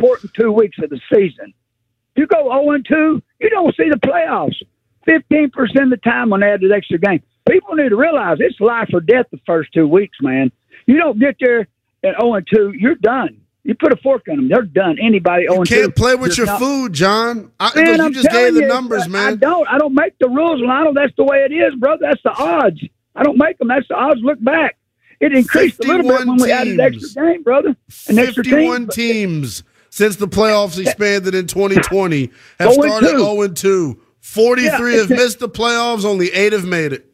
important 2 weeks of the season. You go 0-2, you don't see the playoffs. 15% of the time when they add the extra game. People need to realize it's life or death the first 2 weeks, man. You don't get there at 0-2, you're done. You put a fork on them, they're done. Anybody 0-2. You can't play with your food, John. You just gave the numbers, man. I don't make the rules, Lionel. That's the way it is, brother. That's the odds. I don't make them. That's the odds. Look back. It increased a little bit when we added extra game, brother. An extra 51 teams since the playoffs expanded in 2020 have started 0-2. 43 have missed the playoffs. Only 8 have made it.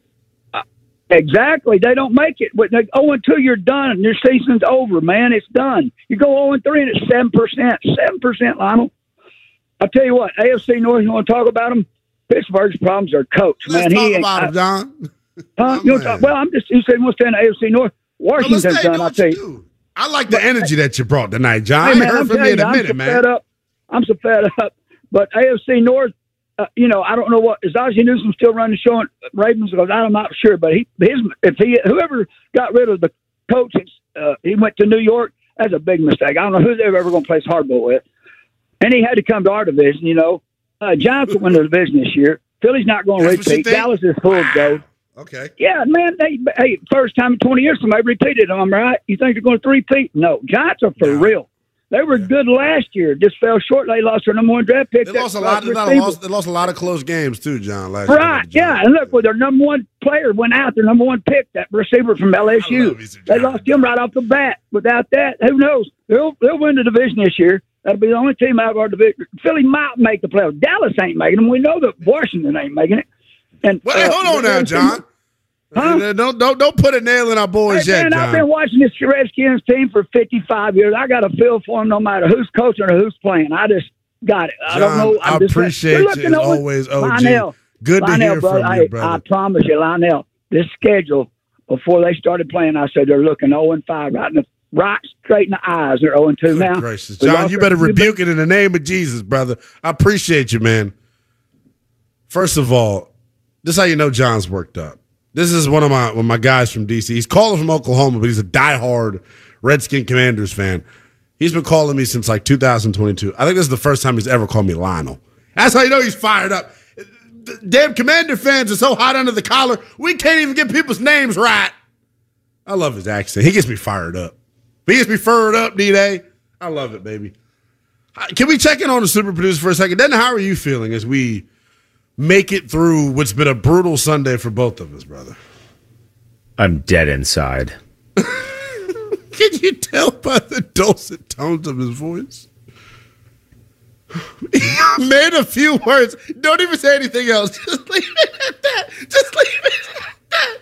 Exactly. They don't make it. But 0-2, you're done. Your season's over, man. It's done. You go 0-3 and it's 7%. 7%, Lionel. I'll tell you what, AFC North, you want to talk about them? Pittsburgh's problems are coach, man. Let's talk about him, John. You said you want to stay in the AFC North. Washington's done, I'll tell you. I like the energy that you brought tonight, John. Hey, man, I heard from you in a minute, man. I'm so fed up. But AFC North, I don't know what is Ozzie Newsome still running the show at Ravens? Because I'm not sure, but whoever got rid of the coach, he went to New York. That's a big mistake. I don't know who they're ever going to place hardball with, and he had to come to our division. Giants will win the division this year. Philly's not going to repeat. Dallas is full of gold. Okay. Yeah, man. First time in 20 years somebody repeated them. I'm right. You think they're going to repeat? No, Giants are for real. They were good last year. Just fell short. They lost their number 1 draft pick. They lost a lot. They lost a lot of close games too, John. Last year. Yeah. And look, their number 1 player went out. Their number 1 pick, that receiver from LSU. They lost him right off the bat. Without that, who knows? They'll win the division this year. That'll be the only team out of our division. Philly might make the playoffs. Dallas ain't making them. We know that Washington ain't making it. And hold on now, John. Huh? Don't put a nail in our boys yet, John. I've been watching this Redskins team for 55 years. I got a feel for them no matter who's coaching or who's playing. I just got it. I don't know. I appreciate you as always, OG. Lionel, good to hear from you, brother. I promise you, Lionel, this schedule, before they started playing, I said they're looking 0-5 right straight in the eyes. They're 0-2 now. Gracious. John, you better rebuke it in the name of Jesus, brother. I appreciate you, man. First of all, this is how you know John's worked up. This is one of my guys from D.C. He's calling from Oklahoma, but he's a diehard Redskin Commanders fan. He's been calling me since like 2022. I think this is the first time he's ever called me Lionel. That's how you know he's fired up. The damn Commander fans are so hot under the collar, we can't even get people's names right. I love his accent. He gets me fired up. He gets me fired up, D-Day. I love it, baby. Can we check in on the super producer for a second? Then how are you feeling as we make it through what's been a brutal Sunday for both of us, brother? I'm dead inside. Can you tell by the dulcet tones of his voice? He made a few words. Don't even say anything else. Just leave it at that. Just leave it at that.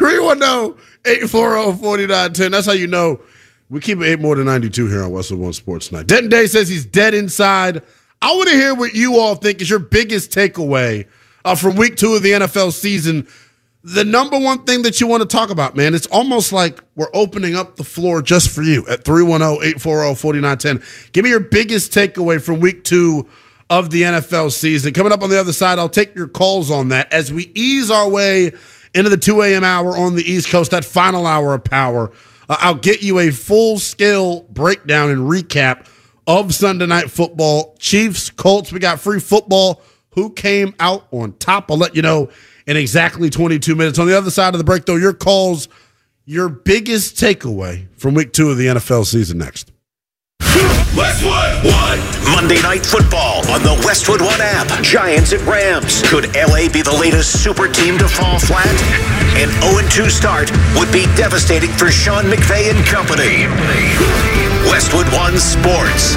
310-840-4910. That's how you know we keep it 8 more than 92 here on Westwood One Sports Tonight. Denton Day says he's dead inside. I want to hear what you all think is your biggest takeaway from week 2 of the NFL season. The number one thing that you want to talk about, man, it's almost like we're opening up the floor just for you at 310-840-4910. Give me your biggest takeaway from week 2 of the NFL season. Coming up on the other side, I'll take your calls on that as we ease our way into the 2 a.m. hour on the East Coast, that final hour of power. I'll get you a full-scale breakdown and recap of Sunday Night Football. Chiefs, Colts, we got free football. Who came out on top? I'll let you know in exactly 22 minutes. On the other side of the break, though, your calls, your biggest takeaway from week 2 of the NFL season next. Westwood One. Monday Night Football on the Westwood One app. Giants at Rams. Could LA be the latest super team to fall flat? An 0-2 start would be devastating for Sean McVay and company. Westwood One Sports.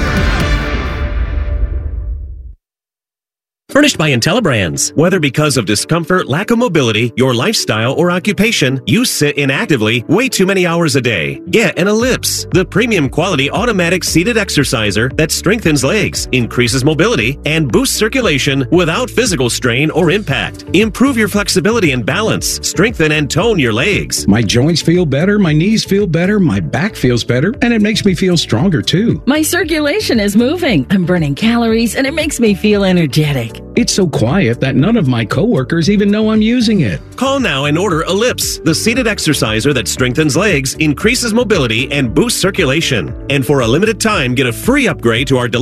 Furnished by IntelliBrands. Whether because of discomfort, lack of mobility, your lifestyle, or occupation, you sit inactively way too many hours a day. Get an Ellipse, the premium quality automatic seated exerciser that strengthens legs, increases mobility, and boosts circulation without physical strain or impact. Improve your flexibility and balance. Strengthen and tone your legs. My joints feel better, my knees feel better, my back feels better, and it makes me feel stronger too. My circulation is moving. I'm burning calories, and it makes me feel energetic. It's so quiet that none of my coworkers even know I'm using it. Call now and order Ellipse, the seated exerciser that strengthens legs, increases mobility, and boosts circulation. And for a limited time, get a free upgrade to our